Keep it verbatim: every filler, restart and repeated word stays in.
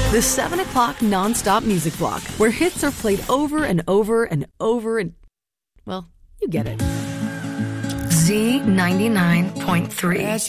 The seven o'clock nonstop music block, where hits are played over and over and over and, well, you get it. Z ninety-nine point three.